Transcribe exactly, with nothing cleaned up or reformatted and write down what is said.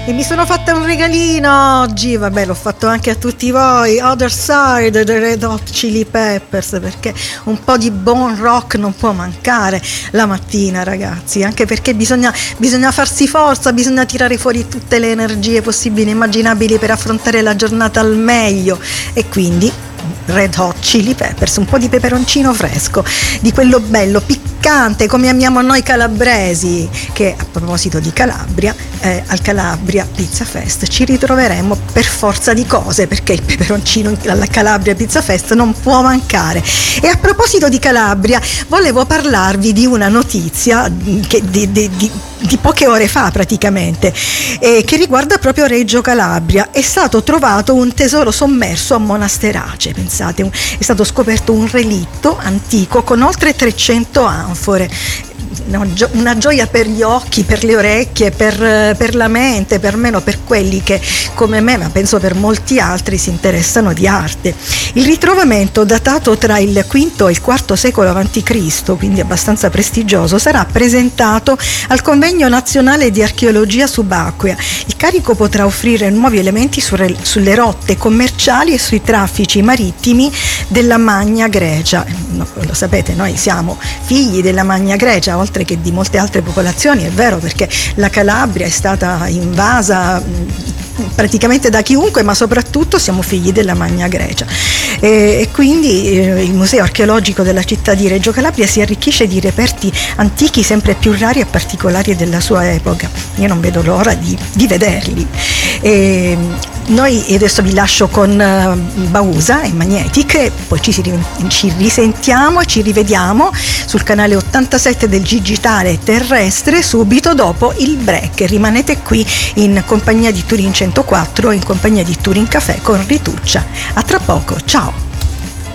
E mi sono fatta un regalino oggi, vabbè, l'ho fatto anche a tutti voi, Other Side dei Red Hot Chili Peppers, perché un po' di buon rock non può mancare la mattina, ragazzi, anche perché bisogna, bisogna farsi forza, bisogna tirare fuori tutte le energie possibili e immaginabili per affrontare la giornata al meglio, e quindi Red Hot Chili Peppers, un po' di peperoncino fresco, di quello bello, piccante, come amiamo noi calabresi, che a proposito di Calabria, eh, al Calabria Pizza Fest ci ritroveremo per forza di cose, perché il peperoncino alla Calabria Pizza Fest non può mancare. E a proposito di Calabria, volevo parlarvi di una notizia che di, di, di, di poche ore fa praticamente, eh, che riguarda proprio Reggio Calabria. È stato trovato un tesoro sommerso a Monasterace. Pensate, è stato scoperto un relitto antico con oltre trecento anfore. Una gioia per gli occhi, per le orecchie, per, per la mente, perlomeno per quelli che come me, ma penso per molti altri, si interessano di arte. Il ritrovamento, datato tra il quinto e il quarto secolo avanti Cristo, quindi abbastanza prestigioso, sarà presentato al Convegno Nazionale di Archeologia Subacquea. Il carico potrà offrire nuovi elementi sulle, sulle rotte commerciali e sui traffici marittimi della Magna Grecia. No, lo sapete, noi siamo figli della Magna Grecia, oltre che di molte altre popolazioni, è vero, perché la Calabria è stata invasa praticamente da chiunque, ma soprattutto siamo figli della Magna Grecia, e, e quindi eh, il Museo Archeologico della città di Reggio Calabria si arricchisce di reperti antichi sempre più rari e particolari della sua epoca. Io non vedo l'ora di, di vederli. E noi adesso vi lascio con uh, Bausa e Magnetic, e poi ci, ci risentiamo e ci rivediamo sul canale ottantasette del Digitale Terrestre subito dopo il break. Rimanete qui in compagnia di Turin centoquattro, in compagnia di Turin Café con Rituccia. A tra poco, ciao!